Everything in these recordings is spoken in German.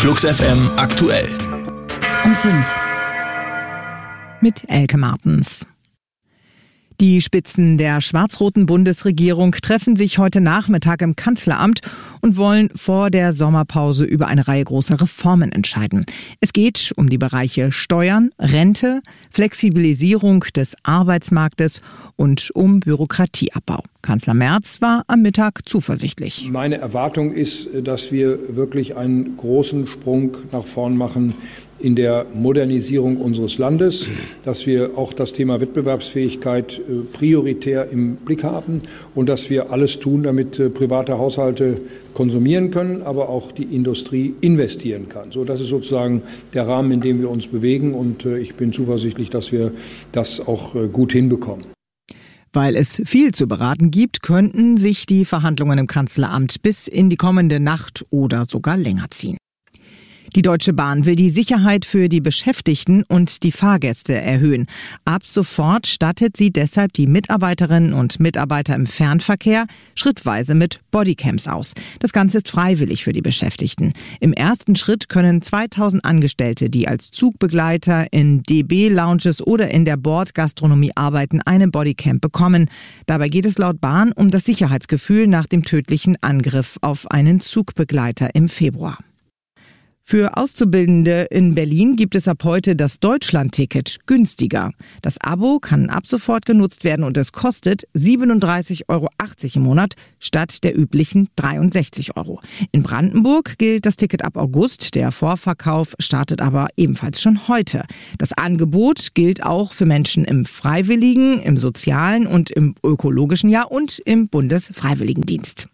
Flux FM aktuell. Um 5. Mit Elke Martens. Die Spitzen der schwarz-roten Bundesregierung treffen sich heute Nachmittag im Kanzleramt und wollen vor der Sommerpause über eine Reihe großer Reformen entscheiden. Es geht um die Bereiche Steuern, Rente, Flexibilisierung des Arbeitsmarktes und um Bürokratieabbau. Kanzler Merz war am Mittag zuversichtlich. Meine Erwartung ist, dass wir wirklich einen großen Sprung nach vorn machen in der Modernisierung unseres Landes, dass wir auch das Thema Wettbewerbsfähigkeit prioritär im Blick haben und dass wir alles tun, damit private Haushalte konsumieren können, aber auch die Industrie investieren kann. So, das ist sozusagen der Rahmen, in dem wir uns bewegen, und ich bin zuversichtlich, dass wir das auch gut hinbekommen. Weil es viel zu beraten gibt, könnten sich die Verhandlungen im Kanzleramt bis in die kommende Nacht oder sogar länger ziehen. Die Deutsche Bahn will die Sicherheit für die Beschäftigten und die Fahrgäste erhöhen. Ab sofort stattet sie deshalb die Mitarbeiterinnen und Mitarbeiter im Fernverkehr schrittweise mit Bodycams aus. Das Ganze ist freiwillig für die Beschäftigten. Im ersten Schritt können 2000 Angestellte, die als Zugbegleiter in DB-Lounges oder in der Bordgastronomie arbeiten, eine Bodycam bekommen. Dabei geht es laut Bahn um das Sicherheitsgefühl nach dem tödlichen Angriff auf einen Zugbegleiter im Februar. Für Auszubildende in Berlin gibt es ab heute das Deutschland-Ticket günstiger. Das Abo kann ab sofort genutzt werden und es kostet 37,80 € im Monat statt der üblichen 63 €. In Brandenburg gilt das Ticket ab August. Der Vorverkauf startet aber ebenfalls schon heute. Das Angebot gilt auch für Menschen im Freiwilligen, im Sozialen und im ökologischen Jahr und im Bundesfreiwilligendienst.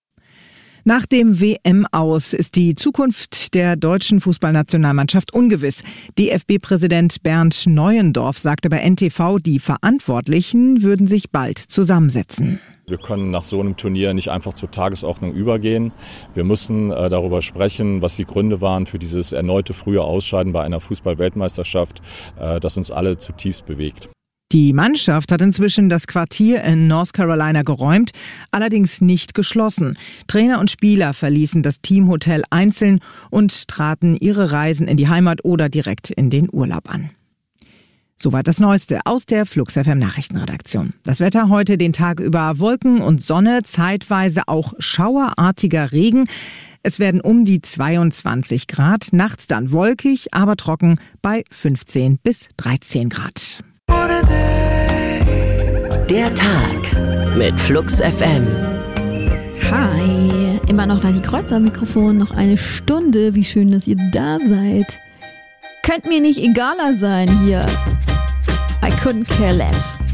Nach dem WM-Aus ist die Zukunft der deutschen Fußballnationalmannschaft ungewiss. DFB-Präsident Bernd Neuendorf sagte bei NTV, die Verantwortlichen würden sich bald zusammensetzen. Wir können nach so einem Turnier nicht einfach zur Tagesordnung übergehen. Wir müssen darüber sprechen, was die Gründe waren für dieses erneute frühe Ausscheiden bei einer Fußball-Weltmeisterschaft, das uns alle zutiefst bewegt. Die Mannschaft hat inzwischen das Quartier in North Carolina geräumt, allerdings nicht geschlossen. Trainer und Spieler verließen das Teamhotel einzeln und traten ihre Reisen in die Heimat oder direkt in den Urlaub an. Soweit das Neueste aus der Flux FM Nachrichtenredaktion. Das Wetter heute den Tag über: Wolken und Sonne, zeitweise auch schauerartiger Regen. Es werden um die 22 Grad, nachts dann wolkig, aber trocken bei 15 bis 13 Grad. Der Tag mit Flux FM. Hi, immer noch Nati Kreuz am Mikrofon, noch eine Stunde. Wie schön, dass ihr da seid. Könnt mir nicht egaler sein hier. I couldn't care less.